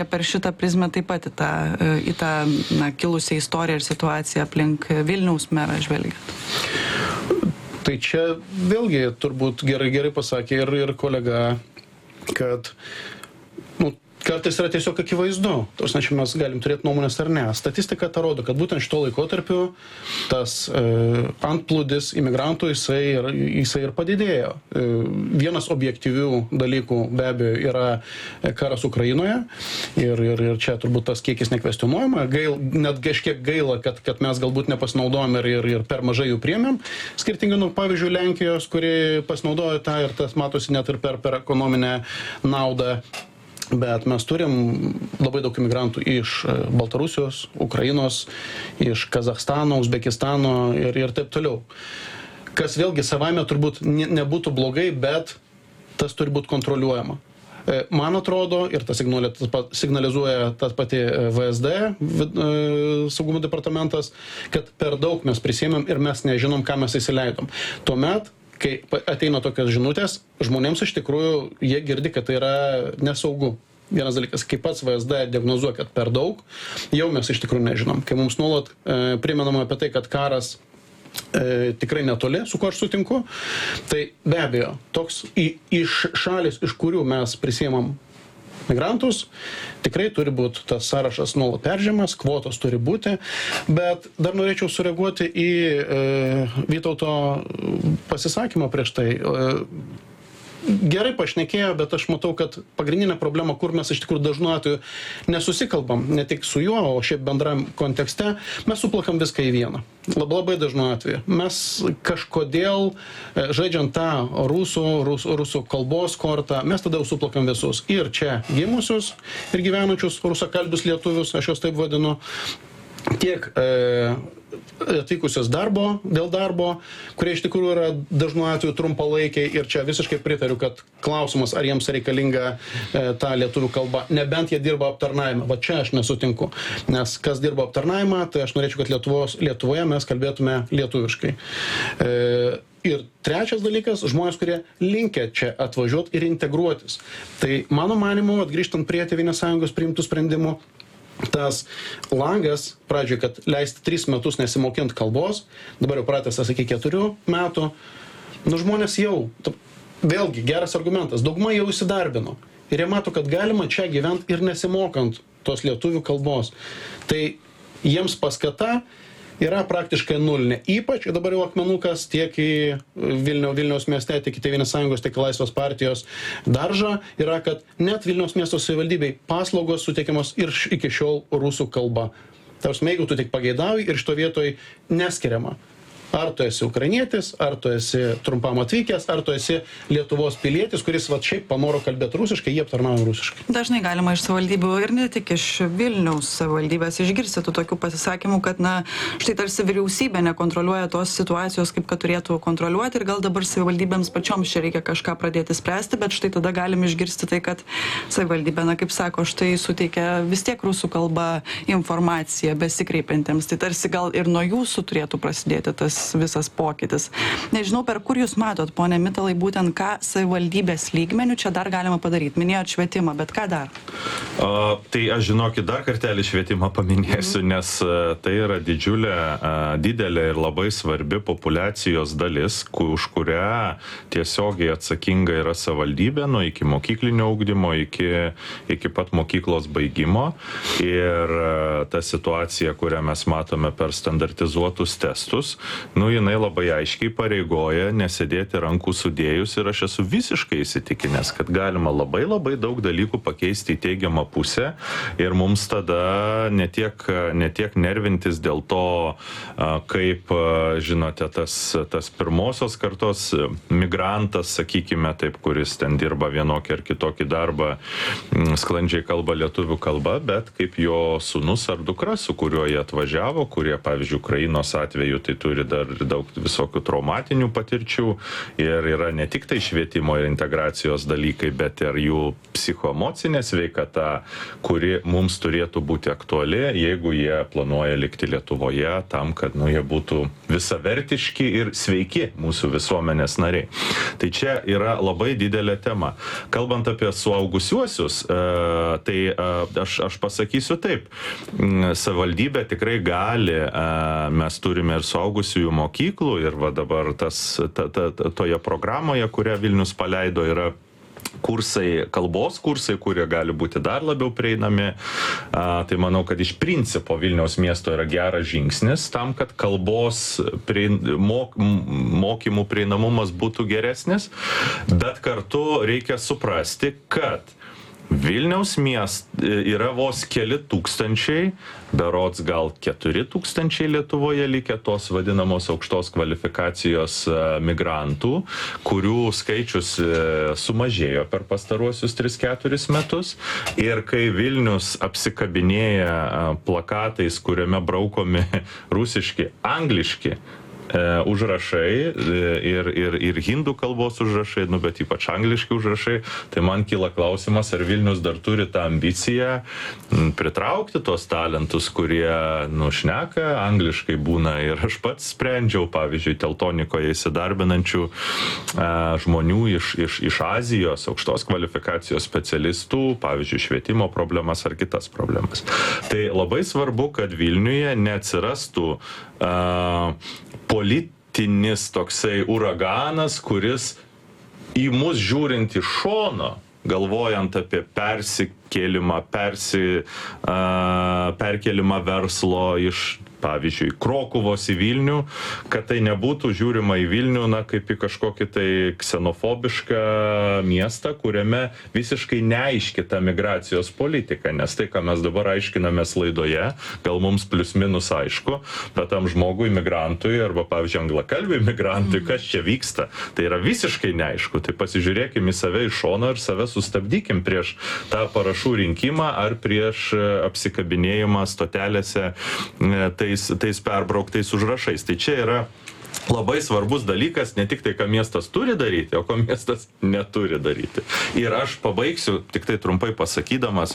per šitą prizmę taip pat į tą kilusią istoriją ir situaciją aplink Vilniaus merą žvelgiat? Tai čia vėlgi turbūt gerai pasakė ir kolega, kad kartais yra tiesiog akivaizdu. Tos, čia mes galim turėti nuomonės ar ne. Statistika tą rodo, kad būtent šito laikotarpiu tas antplūdis imigrantų jisai ir padidėjo. Vienas objektyvių dalykų be abejo yra karas Ukrainoje ir čia turbūt tas kiekis nekvestionuojama. Net kažkiek gaila, kad mes galbūt nepasinaudojom ir per mažai jų priėmėm. Skirtingai nuo pavyzdžiui Lenkijos, kuri pasinaudojo tą ir tas matosi net ir per ekonominę naudą. Bet mes turim labai daug imigrantų iš Baltarusijos, Ukrainos, iš Kazachstano, Uzbekistano ir taip toliau. Kas vėlgi savaime turbūt nebūtų blogai, bet tas turi būti kontroliuojama. Man atrodo, ir tas signalizuoja tas pati VSD, saugumo departamentas, kad per daug mes prisėmėm ir mes nežinom, ką mes įsileidom. Tuomet, kai ateina tokios žinutės, žmonėms iš tikrųjų jie girdi, kad tai yra nesaugu. Vienas dalykas, kai pats VSD diagnozuoja, kad per daug, jau mes iš tikrųjų nežinom. Kai mums nuolat primenama apie tai, kad karas tikrai netoli, su kuo aš sutinku, tai be abejo, toks iš šalis, iš kurių mes prisėmam migrantus, tikrai turi būti tas sąrašas nuolat peržiūrimas, kvotos turi būti, bet dar norėčiau sureaguoti į Vytauto pasisakymą prieš tai. Gerai pašnekėjo, bet aš matau, kad pagrindinė problema, kur mes iš tikrųjų dažnu atveju nesusikalbam, ne tik su juo, o šiaip bendram kontekste, mes suplakam viską į vieną. Labai dažnu atveju. Mes kažkodėl, žaidžiant tą rusų kalbos kortą, mes tada jau suplakam visus. Ir čia gimusius, ir gyvenančius rusakalbius lietuvius, aš juos taip vadinu, tiek atvykusios dėl darbo, kurie iš tikrųjų yra dažnu atveju trumpalaikiai ir čia visiškai pritariu, kad klausimas, ar jiems reikalinga ta lietuvių kalba, nebent jie dirba aptarnavimą. Va čia aš nesutinku, nes kas dirba aptarnavimą, tai aš norėčiau, kad Lietuvoje mes kalbėtume lietuviškai. Ir trečias dalykas, žmonės, kurie linkę čia atvažiuoti ir integruotis. Tai mano manimu, grįžtant prie Tėvynės sąjungos priimtų sprendimų, tas langas, pradžioj, kad leisti 3 metus nesimokint kalbos, dabar jau pratęstas iki 4 metų, žmonės jau, vėlgi, geras argumentas, dauguma jau įsidarbino. Ir jie mato, kad galima čia gyventi ir nesimokant tos lietuvių kalbos. Tai jiems paskata yra praktiškai nulinė. Ypač dabar jau akmenukas tiek į Vilniaus mieste, tiek į Tėvynės sąjungos, tiek į Laisvės partijos daržą yra, kad net Vilniaus miesto savivaldybei paslaugos suteikiamos ir iki šiol rusų kalba. Tarsi, jeigu tu tik pageidauji ir šito vietoj neskiriama. Ar tu esi ukrainietis, ar tu esi trumpam atvykęs, ar tu esi Lietuvos pilietis, kuris šiaip panoro kalbėti rusiškai, jie aptarnauja rusiškai. Dažnai galima iš savivaldybių ir ne tik iš Vilniaus savivaldybės išgirsti tokių pasisakymų, kad štai tarsi vyriausybė nekontroliuoja tos situacijos, kaip kad turėtų kontroliuoti ir gal dabar savivaldybėms pačioms čia reikia kažką pradėti spręsti, bet štai tada galim išgirsti tai, kad savivaldybė, kaip sako, štai suteikia vis tiek rusų kalba informaciją besikreipiantiems. Tai tarsi gal ir nuo jūsų turėtų prasidėti tas visas pokytis. Nežinau, per kur jūs matot, pone Mitalai, būtent ką savivaldybės lygmenių čia dar galima padaryti. Minėjot švietimą, bet ką dar? Tai aš žinokit, dar kartelį švietimą paminėsiu, nes tai yra didelė ir labai svarbi populiacijos dalis, už kurią tiesiogiai atsakinga yra savivaldybė, nuo iki mokyklinio ugdymo, iki pat mokyklos baigimo. Ir ta situacija, kurią mes matome per standartizuotus testus, jinai labai aiškiai pareigoja nesėdėti rankų sudėjus ir aš esu visiškai įsitikinęs, kad galima labai daug dalykų pakeisti į teigiamą pusę ir mums tada ne tiek nervintis dėl to, kaip, žinote, tas pirmosios kartos migrantas, sakykime taip, kuris ten dirba vienokį ar kitokį darbą, sklandžiai kalba lietuvių kalba, bet kaip jo sūnus ar dukra, su kuriuo jie atvažiavo, kurie, pavyzdžiui, Ukrainos atveju tai turi dar ir daug visokių traumatinių patirčių ir yra ne tik tai švietimo ir integracijos dalykai, bet ir jų psichoemocinė sveikata, kuri mums turėtų būti aktuali, jeigu jie planuoja likti Lietuvoje tam, kad jie būtų visavertiški ir sveiki mūsų visuomenės nariai. Tai čia yra labai didelė tema. Kalbant apie suaugusiuosius, tai aš pasakysiu taip. Savivaldybė tikrai gali, mes turime ir suaugusiųjų mokyklų ir va dabar toje programoje, kurią Vilnius paleido, yra kursai, kalbos kursai, kurie gali būti dar labiau prieinami. Tai manau, kad iš principo Vilniaus miesto yra geras žingsnis tam, kad kalbos mokymų prieinamumas būtų geresnis, bet kartu reikia suprasti, kad Vilniaus mieste yra vos keli tūkstančiai, berods gal 4,000 Lietuvoje likę tos vadinamos aukštos kvalifikacijos migrantų, kurių skaičius sumažėjo per pastaruosius 3-4 metus. Ir kai Vilnius apsikabinėja plakatais, kuriame braukomi rusiški, angliški užrašai ir hindų kalbos užrašai, bet ypač angliški užrašai, tai man kyla klausimas, ar Vilnius dar turi tą ambiciją pritraukti tos talentus, kurie šneka angliškai būna. Ir aš pats sprendžiau, pavyzdžiui, Teltonikoje įsidarbinančių žmonių iš Azijos, aukštos kvalifikacijos specialistų, pavyzdžiui, švietimo problemas ar kitas problemas. Tai labai svarbu, kad Vilniuje neatsirastų politinis toksai uraganas, kuris į mus žiūrint iš šono, galvojant apie perkelimą verslo iš, pavyzdžiui, Krokuvos į Vilnių, kad tai nebūtų žiūrima į Vilnių, kaip į kažkokį tai ksenofobišką miestą, kuriame visiškai neaiški ta migracijos politika, nes tai, ką mes dabar aiškinamės laidoje, gal mums plius minus aišku, bet tam žmogui, migrantui, arba, pavyzdžiui, anglakalbiui migrantui, kas čia vyksta, tai yra visiškai neaišku. Tai pasižiūrėkim į save iš šono ir save sustabdykim prieš tą parašų rinkimą ar prieš apsikabinėjimą stotelėse tais perbrauktais užrašais. Tai čia yra labai svarbus dalykas, ne tik tai, ką miestas turi daryti, o ko miestas neturi daryti. Ir aš pabaigsiu tik tai trumpai pasakydamas,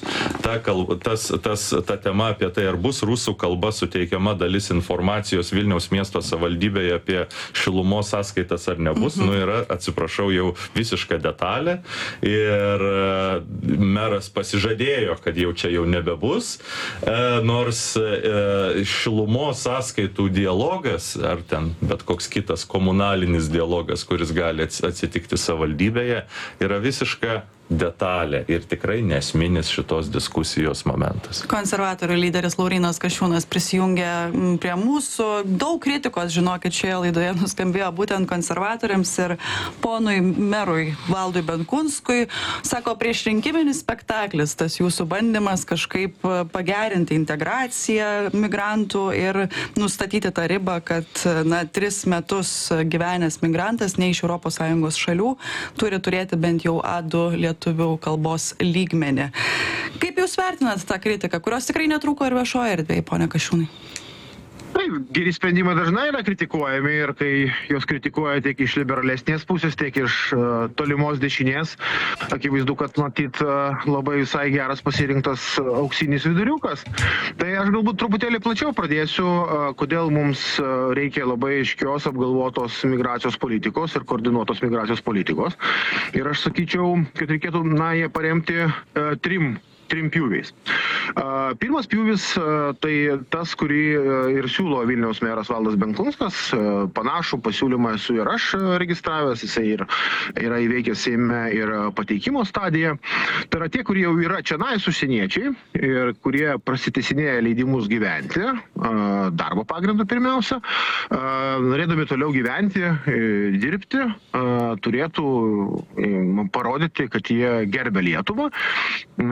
ta tema apie tai, ar bus rusų kalba suteikiama dalis informacijos Vilniaus miesto savivaldybėje apie šilumos sąskaitas ar nebus, yra, atsiprašau, jau visiška detalė. Ir meras pasižadėjo, kad jau čia jau nebebus, nors šilumos sąskaitų dialogas, ar ten bet koks kitas komunalinis dialogas, kuris gali atsitikti savivaldybėje, yra visiška detalė ir tikrai nesminis šitos diskusijos momentas. Konservatorių lyderis Laurynas Kasčiūnas prisijungė prie mūsų. Daug kritikos, žinokit, šioje laidoje nuskambėjo būtent konservatoriams ir ponui merui Valdui Benkunskui. Sako, priešrinkiminis spektaklis, tas jūsų bandymas kažkaip pagerinti integraciją migrantų ir nustatyti tą ribą, kad 3 metus gyvenęs migrantas ne iš ES šalių turi turėti bent jau A2 lietuvių kalbos lygmenį. Kaip jūs vertinat tą kritiką, kurios tikrai netrūko ir viešoje erdvėje, pone Kasčiūnai? Taip, geri sprendimai dažnai yra kritikuojami ir kai jos kritikuoja tiek iš liberalesnės pusės, tiek iš tolimos dešinės, akivaizdu, kad matyt labai visai geras pasirinktas auksinis viduriukas. Tai aš galbūt truputėlį plačiau pradėsiu, kodėl mums reikia labai aiškios apgalvotos migracijos politikos ir koordinuotos migracijos politikos. Ir aš sakyčiau, kad reikėtų ją paremti trim pjūviais. Pirmas pjūvis tai tas, kurį ir siūlo Vilniaus meras Valdas Benkunskas. Panašų pasiūlymą esu ir aš registravęs, jisai yra įveikęs Seime ir pateikimo stadiją. Tai yra tie, kurie jau yra čionais užsieniečiai ir kurie prasitęsinėja leidimus gyventi, darbo pagrindu pirmiausia, norėdami toliau gyventi, dirbti, turėtų parodyti, kad jie gerbia Lietuvą. Kaip aš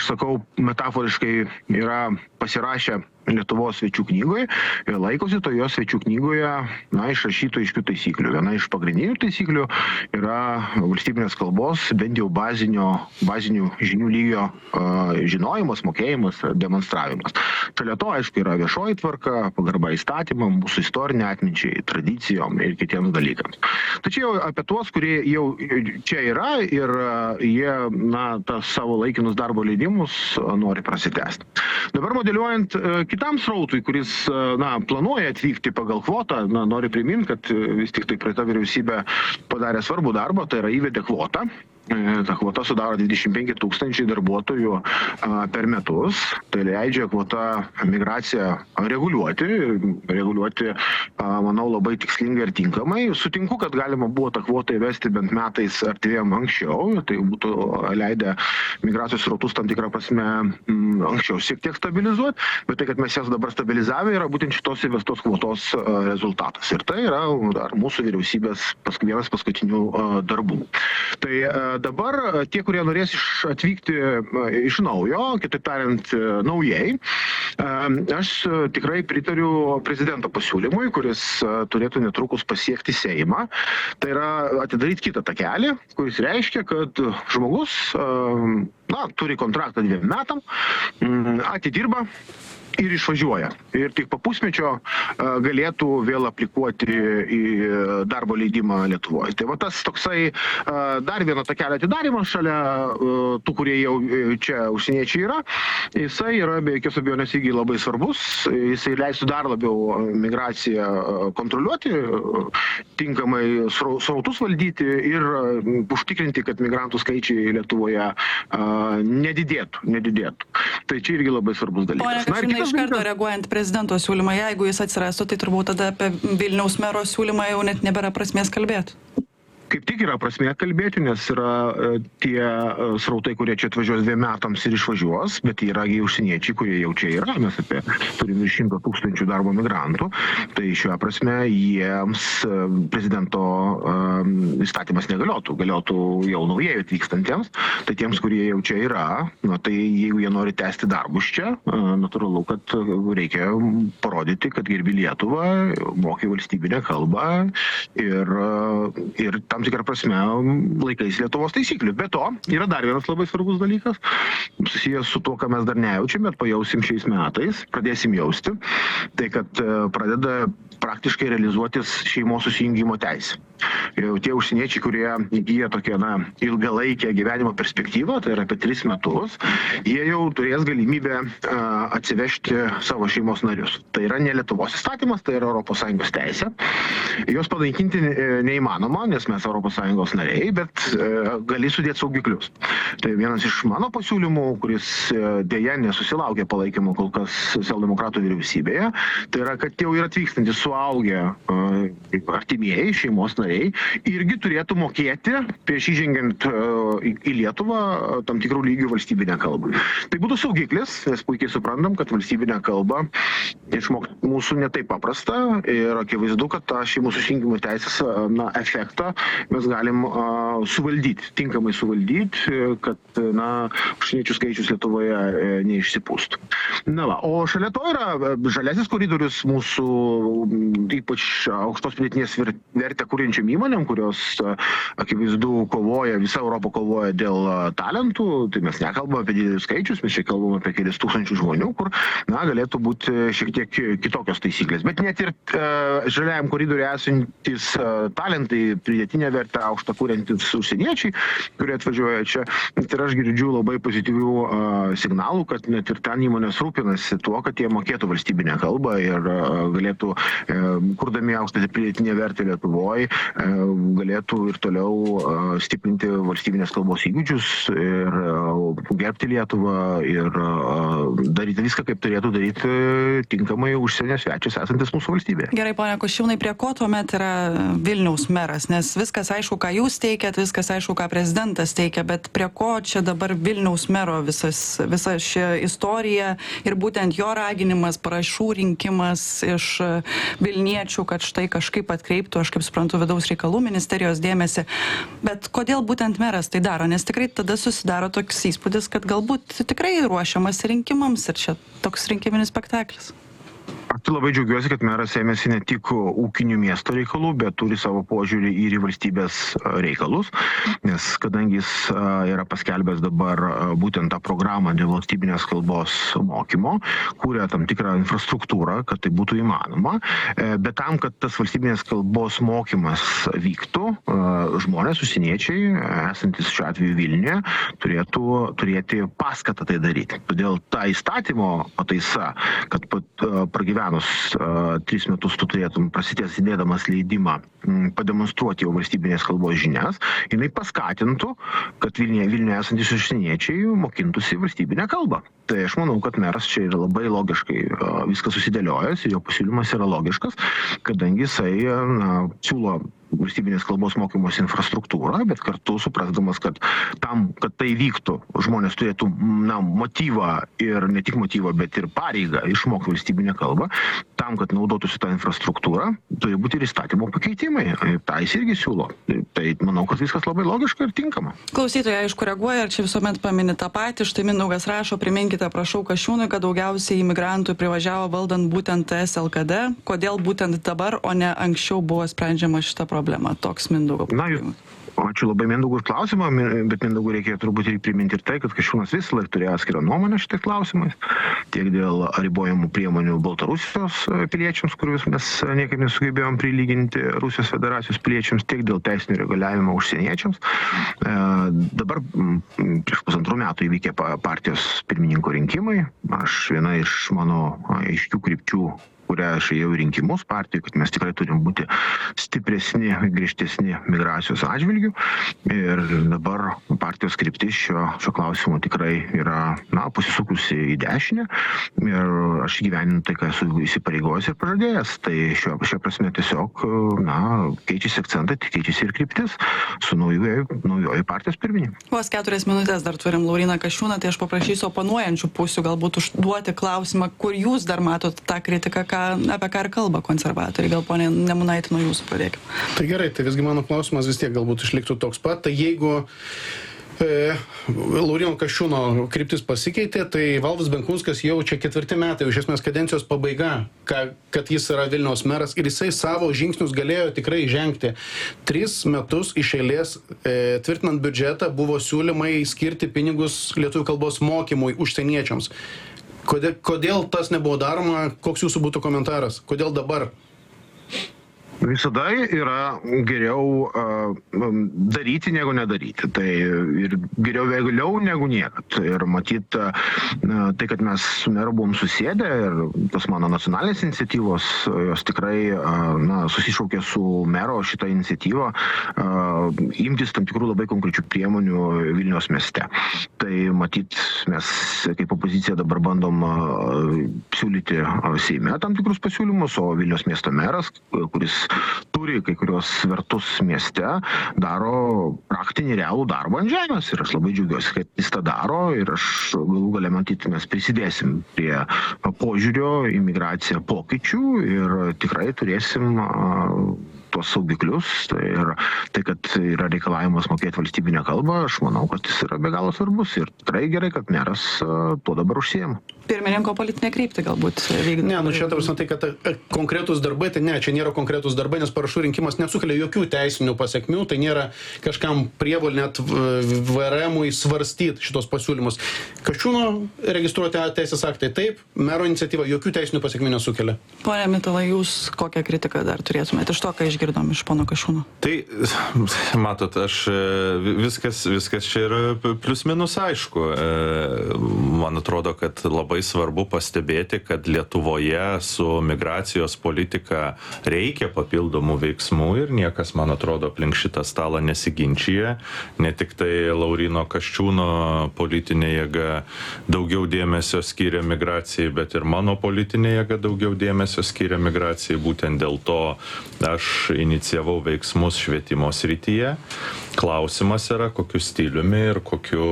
sakau, metaforiškai yra pasirašę Lietuvos svečių knygoje ir laikosi toje svečių knygoje išrašytų aiškių taisyklių. Viena iš pagrindinių taisyklių yra valstybinės kalbos, bent jau bazinių žinių lygio žinojimas, mokėjimas, demonstravimas. Šalia to, aišku, yra viešoji tvarka, pagarba įstatymam, mūsų istorinė atminčiai, tradicijom ir kitiems dalykams. Tačiau apie tuos, kurie jau čia yra ir jie, tas savo laikinus darbo leidimus nori prasitęsti. Dabar modeliuojant kitam srautui, kuris, planuoja atvykti pagal kvotą, noriu priminti, kad vis tik tai praeita vyriausybė padarė svarbų darbą, tai yra įvedė kvotą. Ta kvota sudaro 25 000 darbuotojų per metus. Tai leidžia kvota migraciją reguliuoti, manau, labai tikslingai ir tinkamai. Sutinku, kad galima buvo tą kvotą įvesti bent metais ar dviem anksčiau. Tai būtų leidę migracijos srautus tam tikrą prasme anksčiau šiek tiek stabilizuoti. Bet tai, kad mes jas dabar stabilizavę, yra būtent šitos įvestos kvotos rezultatas. Ir tai yra dar mūsų vyriausybės vienas paskutinių darbų. Tai dabar tie, kurie norės atvykti iš naujo, kitaip tariant, naujai, aš tikrai pritariu prezidento pasiūlymui, kuris turėtų netrukus pasiekti Seimą. Tai yra atidaryti kitą takelį, kuris reiškia, kad žmogus turi kontraktą 2 metam, atidirba ir išvažiuoja. Ir tik po pusmečio galėtų vėl aplikuoti į darbo leidimą Lietuvoje. Tai va tas toksai dar vieno takelio atidarimas šalia tų, kurie jau čia užsieniečiai yra. Jisai yra be jokios abejonės irgi labai svarbus. Jisai leistų dar labiau migraciją kontroliuoti, tinkamai srautus valdyti ir užtikrinti, kad migrantų skaičiai Lietuvoje nedidėtų. Tai čia irgi labai svarbus dalykas. Iš karto reaguojant prezidento siūlymą, jeigu jis atsirastų, tai turbūt tada apie Vilniaus mero siūlymą jau net nebėra prasmės kalbėti. Kaip tik yra prasmė kalbėti, nes yra tie srautai, kurie čia atvažiuos 2 metams ir išvažiuos, bet yra užsieniečiai, kurie jau čia yra. Mes turime 100 000 darbo migrantų. Tai šiuo prasme jiems prezidento įstatymas negaliotų. Galiotų jau naujai atvykstantiems. Tai tiems, kurie jau čia yra, tai jeigu jie nori tęsti darbus čia, natūralu, kad reikia parodyti, kad gerbi Lietuvą, moki valstybinę kalbą ir tam tikrą prasme laikais Lietuvos taisyklių. Be to, yra dar vienas labai svarbus dalykas, susijęs su tuo, ką mes dar nejaučiam, bet pajausim šiais metais, pradėsim jausti, tai kad pradeda praktiškai realizuotis šeimos susijungimo teisė. Jau tie užsieniečiai, kurie įgyja tokią ilgalaikę gyvenimo perspektyvą, tai yra apie 3 metus, jie jau turės galimybę atsivežti savo šeimos narius. Tai yra ne Lietuvos įstatymas, tai yra ES teisė. Jos panaikinti neįmanoma, nes mes ES nariai, bet gali sudėti saugiklius. Tai vienas iš mano pasiūlymų, kuris dėja nesusilaukė palaikymo kol kas socialdemokratų vyriausybėje, tai yra, kad jau yra atvykstantys suaugę artimieji, šeimos nariai, irgi turėtų mokėti prieš įžengiant į Lietuvą tam tikrų lygių valstybinę kalbą. Tai būtų saugiklis, nes puikiai suprantam, kad valstybinę kalbą išmokti mūsų netaip paprasta ir akivaizdu, kad tą šeimų susijungimo teisės efektą mes galim suvaldyti, tinkamai suvaldyti, kad užsieniečių skaičius Lietuvoje neišsipūstų. O šalia to yra žaliasis koridorius mūsų ypač aukštos pridėtinės vertę kuriančiam įmonėm, kurios akivaizdu kovoja, visa Europa kovoja dėl talentų, tai mes nekalbame apie didelius skaičius, mes čia kalbame apie kelis tūkstančių žmonių, kur galėtų būti šiek tiek kitokios taisyklės. Bet net ir žaliajam koridoriui esantis talentai, pridėtinę vertę aukštą kuriantis užsieniečiai, kurie atvažiuoja čia, ir aš girdžiu labai pozityvių signalų, kad net ir ten įmonės rūpinasi tuo, kad jie mokėtų valstybinę kalbą ir galėtų, kurdami aukštą pridėtinę vertę Lietuvoje, galėtų ir toliau stiprinti valstybinės kalbos įgūdžius ir gerbti Lietuvą ir daryti daryti viską, kaip turėtų daryti tinkamai užsienio svečius esantis mūsų valstybėje. Gerai, ponia Kasčiūnai, prie ko tuomet yra Vilniaus meras? Nes viskas aišku, ką jūs teikiat, viskas aišku, ką prezidentas teikia, bet prie ko čia dabar Vilniaus mero visa ši istorija ir būtent jo raginimas, parašų rinkimas iš vilniečių, kad štai kažkaip atkreiptų, aš kaip suprantu, vidaus reikalų ministerijos dėmesį. Bet kodėl būtent meras tai daro? Nes tikrai tada susidaro toks įspūdis, kad galbūt tikrai ruošiamas rinkimams ir čia toks rinkiminis spektaklis. Aš labai džiaugiuosi, kad meras ėmėsi ne tik ūkinių miesto reikalų, bet turi savo požiūrį ir į valstybės reikalus, nes kadangi jis yra paskelbęs dabar būtent tą programą dėl valstybinės kalbos mokymo, kūrė tam tikrą infrastruktūrą, kad tai būtų įmanoma, bet tam, kad tas valstybinės kalbos mokymas vyktų, žmonės, užsieniečiai, esantis šiuo atveju Vilniuje, turėtų turėti paskatą tai daryti. Todėl ta įstatymo pataisa, kad pragyvenus 3 metus tu turėtum prasidės įdėdamas leidimą pademonstruoti jau valstybinės kalbos žinias, jinai paskatintų, kad Vilniuje esantis užsieniečiai mokintųsi valstybinę kalbą. Tai aš manau, kad meras čia yra labai logiškai viskas susidėliojęs ir jo pasiūlymas yra logiškas, kadangi jisai siūlo valstybinės kalbos mokymos infrastruktūrą, bet kartu suprasdamas, kad tam, kad tai vyktų, žmonės turėtų motyvą ir ne tik motyvą, bet ir pareigą išmokti valstybinę kalbą, tam, kad naudotųsi tą infrastruktūrą, turi būti ir įstatymo pakeitimai. Tai jis irgi siūlo. Tai manau, kad viskas labai logiška ir tinkama. Klausytojai, aišku, reaguoja ir čia visuomet pamini tą patį. Štai Mindaugas rašo, priminkite, prašau, Kasčiūnui, kad daugiausiai imigrantų privažiavo valdant būtent SLKD. Kodėl būtent dabar, o ne anksčiau buvo sprendžiama šita problema? Toks Mindaugo problema. Ačiū labai Mindaugui už klausimą, bet Mindaugui reikia turbūt ir priminti ir tai, kad Kasčiūnas visą laiką turėjo atskirą nuomonę šitais klausimais, tiek dėl ribojamų priemonių Baltarusijos piliečiams, kuriuos mes niekaip nesugebėjom prilyginti Rusijos federacijos piliečiams, tiek dėl teisinio reguliavimo užsieniečiams. Dabar prieš 1,5 metų įvykė partijos pirmininko rinkimai. Viena iš mano aiškių krypčių, kurią aš ėjau į rinkimus partijų, kad mes tikrai turim būti stipresni, griežtesni migracijos atžvilgių. Ir dabar partijos kryptis šio klausimu tikrai yra pasisukusi į dešinę. Ir aš gyveninu tai, ką esu įsipareigojęs ir pažadėjęs. Tai šio prasme tiesiog keičiasi akcentai, keičiasi ir kryptis su naujoji partijos pirmininku. Vos 4 minutės dar turim Lauryną Kasčiūną, tai aš paprašysiu oponuojančių pusių galbūt užduoti klausimą, kur jūs dar matot tą kritiką, apie ką ir kalba konservatoriai. Gal ponė Nemunaitė nuo jūsų pradėkime. Tai gerai, tai visgi mano klausimas vis tiek galbūt išliktų toks pat. Tai jeigu Lauryno Kasčiūno kryptis pasikeitė, tai Valdas Benkunskas jau čia 4 metai, iš esmės kadencijos pabaiga, kad jis yra Vilniaus meras ir jisai savo žingsnius galėjo tikrai žengti. 3 metus iš eilės tvirtinant biudžetą buvo siūlymai skirti pinigus lietuvių kalbos mokymui užsieniečiams. Kodėl tas nebuvo daroma? Koks jūsų būtų komentaras? Kodėl dabar? Visada yra geriau daryti negu nedaryti. Tai ir geriau vėliau negu niekad. Ir matyt, tai, kad mes su meru buvom susėdę ir tos mano nacionalinės iniciatyvos, jos tikrai susišaukė su mero šitą iniciatyvą imtis tam tikrų labai konkrečių priemonių Vilniaus mieste. Tai matyt, mes kaip opozicija dabar bandom siūlyti Seime tam tikrus pasiūlymus, o Vilniaus miesto meras, kuris turi kai kurios svertus mieste, daro praktinį realų darbą ant žemės. Ir aš labai džiaugiuosi, kad jis tą daro ir aš galų gale matyti, mes prisidėsim prie požiūrio į migraciją pokyčių ir tikrai turėsim tuos saugiklius. Ir tai, kad yra reikalavimas mokėti valstybinę kalbą, aš manau, kad jis yra be galo svarbus ir tikrai gerai, kad meras tuo dabar užsiema. Pirmininko politinė kryptį galbūt vykdyti. Ne, čia tarsi tai, kad konkretus darbai, tai ne, čia nėra konkretus darbai, nes parašų rinkimas nesukelia jokių teisinių pasekmių, tai nėra kažkam prievolė net VRM-ui svarstyti šitos pasiūlymus. Kasčiūno registruoti teisės aktai taip, mero iniciatyva jokių teisinių pasekmių nesukelia. Pone Mitalai, jūs kokią kritiką dar turėtumėte iš to, ką išgirdome? išgirdom iš pono Kasčiūno? Tai, matot, viskas čia yra plius minus aišku. Man atrodo, kad labai svarbu pastebėti, kad Lietuvoje su migracijos politika reikia papildomų veiksmų ir niekas, man atrodo, aplink šitą stalą nesiginčia. Ne tik tai Lauryno Kasčiūno politinė jėga daugiau dėmesio skiria migracijai, bet ir mano politinė jėga daugiau dėmesio skiria migracijai. Būtent dėl to aš inicijavau veiksmus švietimo srityje. Klausimas yra, kokiu stiliumi ir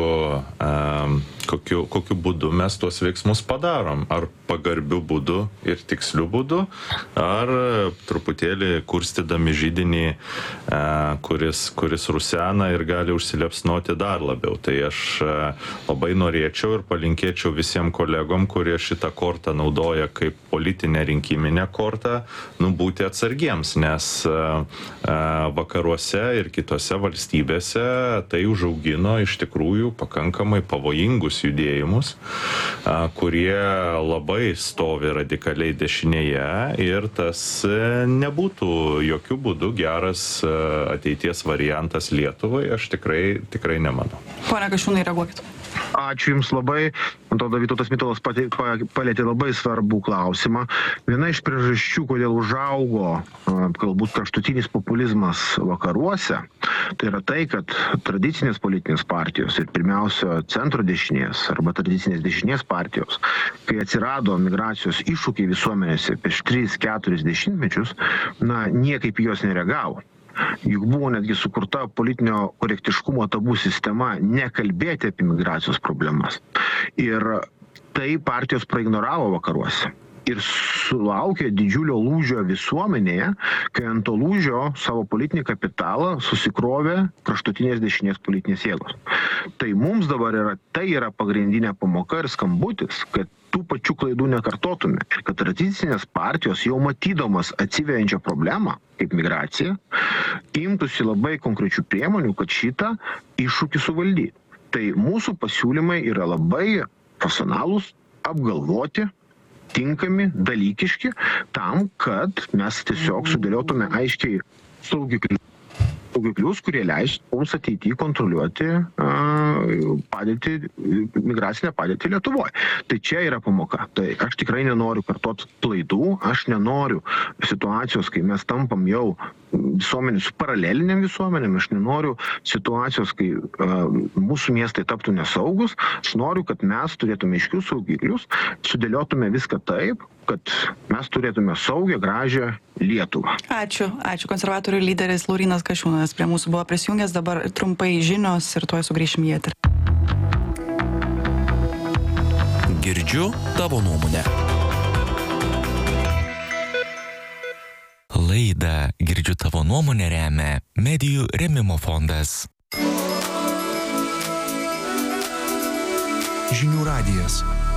kokiu būdu mes tuos veiksmus padarom. Ar pagarbiu būdu ir tiksliu būdu, ar truputėlį kurstydami židinį, kuris rusena ir gali užsiliepsnoti dar labiau. Tai aš labai norėčiau ir palinkėčiau visiems kolegom, kurie šitą kortą naudoja kaip politinę rinkiminę kortą, būti atsargiems, nes vakaruose ir kitose valstybėse tai užaugino iš tikrųjų pakankamai pavojingus judėjimus, kurie labai stovi radikaliai dešinėje ir tas nebūtų jokiu būdu geras ateities variantas Lietuvai, aš tikrai nemanau. Pone Kasčiūnai, reaguokit. Ačiū Jums labai. Man atrodo, Vytautas Mitalas palėtė labai svarbų klausimą. Viena iš priežasčių, kodėl užaugo galbūt kraštutinis populizmas vakaruose, tai yra tai, kad tradicinės politinės partijos ir pirmiausia centro dešinės arba tradicinės dešinės partijos, kai atsirado migracijos iššūkiai visuomenėse prieš 3-4 dešimtmečius, niekaip jos nereagavo. Juk buvo netgi sukurta politinio korektiškumo tabų sistema nekalbėti apie migracijos problemas. Ir tai partijos praignoravo vakaruose. Ir sulaukė didžiulio lūžio visuomenėje, kai ant to lūžio savo politinį kapitalą susikrovė kraštutinės dešinės politinės jėgos. Tai mums dabar yra pagrindinė pamoka ir skambutis, kad tų pačių klaidų nekartotume. Ir kad tradicinės partijos jau matydamas atsiveriančią problemą, kaip migracija, imtųsi labai konkrečių priemonių, kad šitą iššūkį suvaldyti. Tai mūsų pasiūlymai yra labai profesionalūs, apgalvoti, tinkami, dalykiški, tam, kad mes tiesiog sudėliotume aiškiai saugiklius, kurie leis mums ateityje kontroliuoti migracinę padėtį Lietuvoje. Tai čia yra pamoka. Tai aš tikrai nenoriu kartot klaidų, aš nenoriu situacijos, kai mes tampam jau su paraleliniam visuomenėm, aš nenoriu situacijos, kai mūsų miestai taptų nesaugus, aš noriu, kad mes turėtume aiškius saugiklius, sudėliotume viską taip, kad mes turėtume saugią, gražią Lietuvą. Ačiū. Konservatorių lyderis Laurynas Kasčiūnas prie mūsų buvo prisijungęs, dabar trumpai žinios ir tuoj sugrįšim į eterį. Girdžiu tavo nuomonę. Laidą Girdžiu tavo nuomonę remia Medijų rėmimo fondas. Žinių radijas.